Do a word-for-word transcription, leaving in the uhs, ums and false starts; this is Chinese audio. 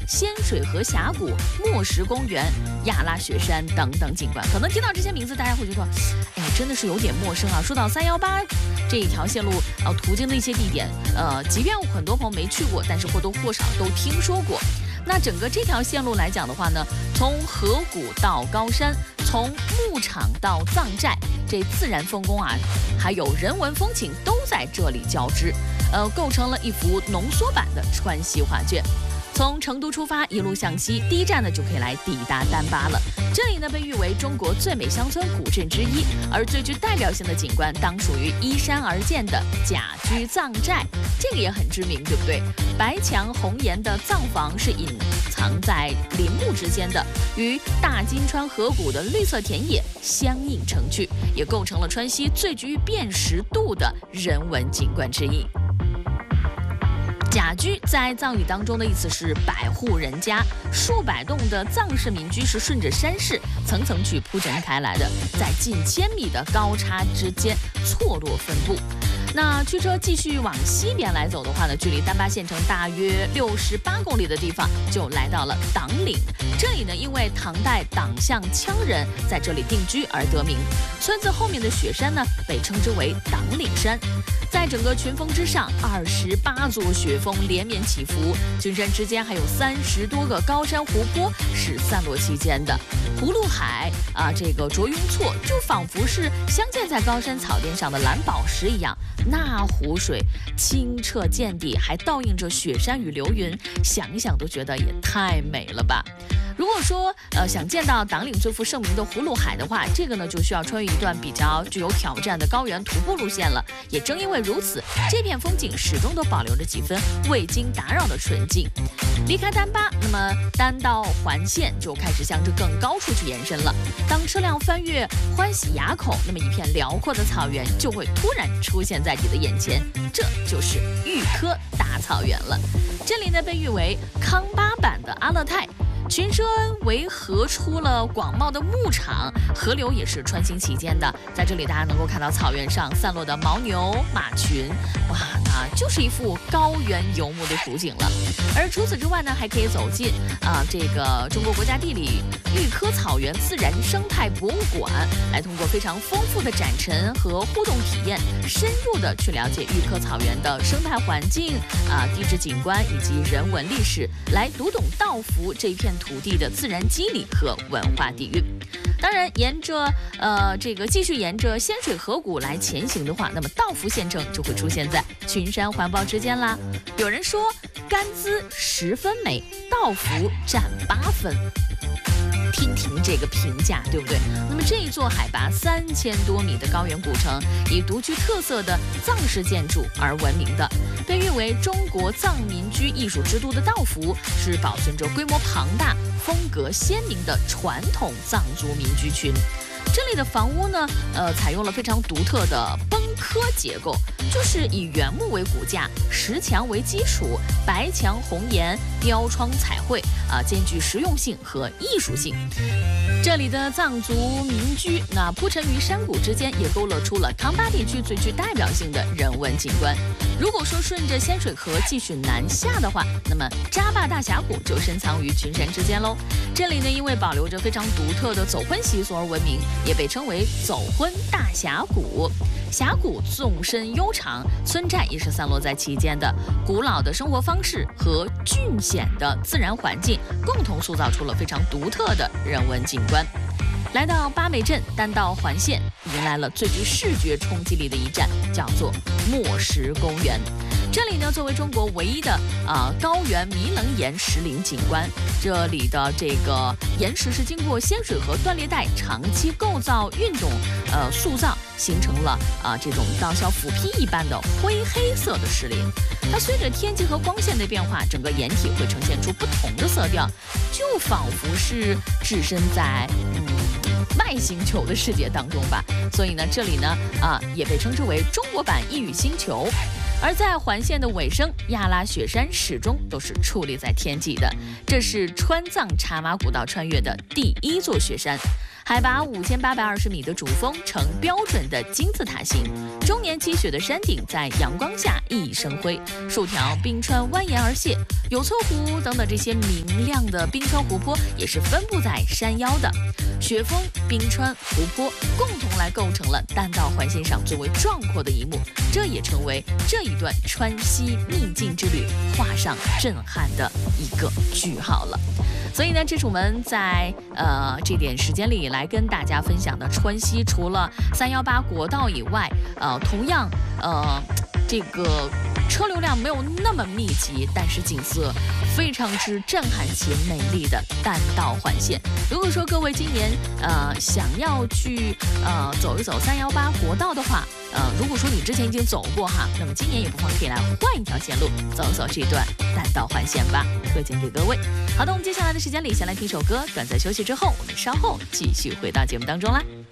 仙水河峡谷、墨石公园、亚拉雪山等等景观。可能听到这些名字，大家会觉得，哎，真的是有点陌生啊。说到三幺八这一条线路，呃，途经的一些地点，呃，即便很多朋友没去过，但是或多或少都听说过。那整个这条线路来讲的话呢，从河谷到高山，从牧场到藏寨，这自然风光啊，还有人文风情都在这里交织，呃，构成了一幅浓缩版的川西画卷。从成都出发，一路向西，第一站呢就可以来抵达丹巴了。这里呢被誉为中国最美乡村古镇之一，而最具代表性的景观当属于依山而建的甲居藏寨，这个也很知名，对不对？白墙红岩的藏房是隐藏在林木之间的，与大金川河谷的绿色田野相映成趣，也构成了川西最具辨识度的人文景观之一。甲居在藏语当中的意思是百户人家，数百栋的藏式民居是顺着山势层层去铺陈开来的，在近千米的高差之间错落分布。那驱车继续往西边来走的话呢，距离丹巴县城大约六十八公里的地方，就来到了党岭。这里呢，因为唐代党项羌人在这里定居而得名。村子后面的雪山呢，被称之为党岭山。在整个群峰之上，二十八座雪峰连绵起伏，群山之间还有三十多个高山湖泊是散落其间的。葫芦海啊，这个卓雍措就仿佛是镶嵌在高山草甸上的蓝宝石一样。那湖水清澈见底，还倒映着雪山与流云，想一想都觉得也太美了吧。如果说呃想见到党岭最负盛名的葫芦海的话，这个呢就需要穿越一段比较具有挑战的高原徒步路线了。也正因为如此，这片风景始终都保留着几分未经打扰的纯净。离开丹巴，那么丹到环线就开始向着更高处去延伸了。当车辆翻越欢喜垭口，那么一片辽阔的草原就会突然出现在你的眼前，这就是玉科大草原了。这里呢被誉为康巴版的阿勒泰。群山为河出了广袤的牧场，河流也是穿行其间的。在这里，大家能够看到草原上散落的牦牛、马群，哇，那就是一幅高原游牧的图景了。而除此之外呢，还可以走进啊这个中国国家地理玉科草原自然生态博物馆，来通过非常丰富的展陈和互动体验，深入的去了解玉科草原的生态环境啊、地质景观以及人文历史，来读懂道服这片土地的自然机理和文化底蕴。当然，沿着呃这个继续沿着仙水河谷来前行的话，那么道孚县城就会出现在群山环抱之间啦。有人说，甘孜十分美，道孚占八分。听听这个评价，对不对？那么这一座海拔三千多米的高原古城，以独具特色的藏式建筑而闻名的，被誉为中国藏民居艺术之都的道孚，是保存着规模庞大、风格鲜明的传统藏族民居群。这里的房屋呢，呃，采用了非常独特的崩科结构，就是以原木为骨架，石墙为基础，白墙红岩，雕窗彩绘，啊、呃，兼具实用性和艺术性。这里的藏族民居，那铺陈于山谷之间，也勾勒出了康巴地区最具代表性的人文景观。如果说顺着仙水河继续南下的话，那么扎坝大峡谷就深藏于群山之间喽。这里呢，因为保留着非常独特的走婚习俗而闻名，也被称为走婚大峡谷。峡谷纵深悠长，村寨也是散落在其间的。古老的生活方式和峻险的自然环境，共同塑造出了非常独特的人文景观。来到巴美镇丹道环线，迎来了最具视觉冲击力的一站，叫做墨石公园。这里呢，作为中国唯一的啊、呃、高原迷棱岩石林景观，这里的这个岩石是经过仙水河断裂带长期构造运动呃塑造，形成了啊、呃、这种刀削斧劈一般的灰黑色的石林。它随着天气和光线的变化，整个岩体会呈现出不同的色调，就仿佛是置身在嗯外星球的世界当中吧。所以呢，这里呢啊、呃、也被称之为中国版异域星球。而在环线的尾声，亚拉雪山始终都是矗立在天际的，这是川藏茶马古道穿越的第一座雪山。 海拔五千八百二十米的主峰呈标准的金字塔形，终年积雪的山顶在阳光下熠熠生辉，数条冰川蜿蜒而泻，有错湖等等这些明亮的冰川湖泊也是分布在山腰的。雪峰、冰川、湖泊共同来构成了弹道环线上最为壮阔的一幕，这也成为这一段川西秘境之旅画上震撼的一个句号了。所以呢，这是我们在呃这点时间里来跟大家分享的川西，除了三幺八国道以外，呃，同样呃这个车流量没有那么密集，但是景色非常之震撼且美丽的弹道环线。如果说各位今年呃想要去呃走一走三幺八国道的话，呃，如果说你之前已经走过哈，那么今年也不妨可以来换一条线路，走走这段弹道环线吧，推荐给各位。好的，我们接下来的时间里先来听首歌，短暂休息之后，我们稍后继续回到节目当中啦。